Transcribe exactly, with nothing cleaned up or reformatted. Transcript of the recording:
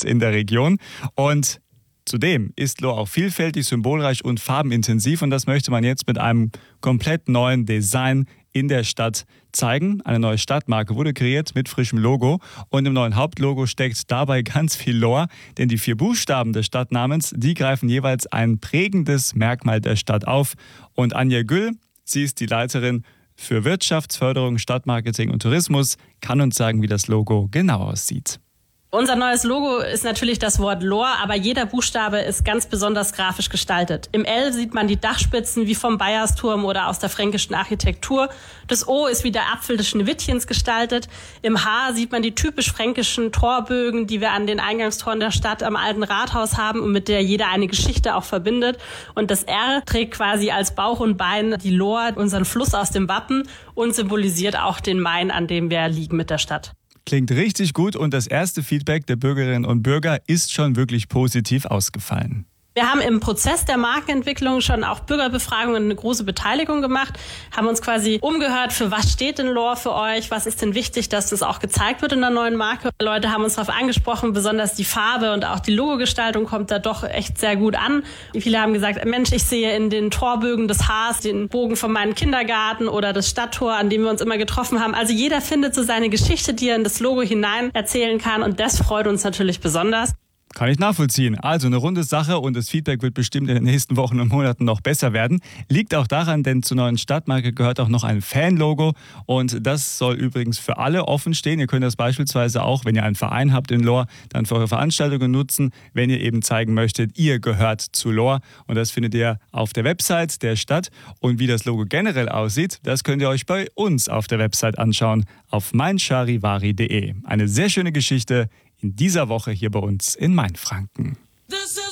uns in der Region. Und zudem ist Lohr auch vielfältig, symbolreich und farbenintensiv. Und das möchte man jetzt mit einem komplett neuen Design in der Stadt zeigen. Eine neue Stadtmarke wurde kreiert mit frischem Logo. Und im neuen Hauptlogo steckt dabei ganz viel Lohr. Denn die vier Buchstaben des Stadtnamens, die greifen jeweils ein prägendes Merkmal der Stadt auf. Und Anja Güll, sie ist die Leiterin für Wirtschaftsförderung, Stadtmarketing und Tourismus, kann uns sagen, wie das Logo genau aussieht. Unser neues Logo ist natürlich das Wort Lohr, aber jeder Buchstabe ist ganz besonders grafisch gestaltet. Im L sieht man die Dachspitzen wie vom Baiersturm oder aus der fränkischen Architektur. Das O ist wie der Apfel des Schneewittchens gestaltet. Im H sieht man die typisch fränkischen Torbögen, die wir an den Eingangstoren der Stadt am alten Rathaus haben und mit der jeder eine Geschichte auch verbindet. Und das R trägt quasi als Bauch und Bein die Lohr, unseren Fluss aus dem Wappen, und symbolisiert auch den Main, an dem wir liegen mit der Stadt. Klingt richtig gut und das erste Feedback der Bürgerinnen und Bürger ist schon wirklich positiv ausgefallen. Wir haben im Prozess der Markenentwicklung schon auch Bürgerbefragungen und eine große Beteiligung gemacht, haben uns quasi umgehört, für was steht denn Lohr für euch, was ist denn wichtig, dass das auch gezeigt wird in der neuen Marke. Leute haben uns darauf angesprochen, besonders die Farbe und auch die Logogestaltung kommt da doch echt sehr gut an. Viele haben gesagt, Mensch, ich sehe in den Torbögen des Haars den Bogen von meinem Kindergarten oder das Stadttor, an dem wir uns immer getroffen haben. Also jeder findet so seine Geschichte, die er in das Logo hinein erzählen kann, und das freut uns natürlich besonders. Kann ich nachvollziehen. Also eine runde Sache und das Feedback wird bestimmt in den nächsten Wochen und Monaten noch besser werden. Liegt auch daran, denn zur neuen Stadtmarke gehört auch noch ein Fanlogo und das soll übrigens für alle offen stehen. Ihr könnt das beispielsweise auch, wenn ihr einen Verein habt in Lohr, dann für eure Veranstaltungen nutzen, wenn ihr eben zeigen möchtet, ihr gehört zu Lohr, und das findet ihr auf der Website der Stadt. Und wie das Logo generell aussieht, das könnt ihr euch bei uns auf der Website anschauen, auf mein charivari punkt de. Eine sehr schöne Geschichte in dieser Woche hier bei uns in Mainfranken.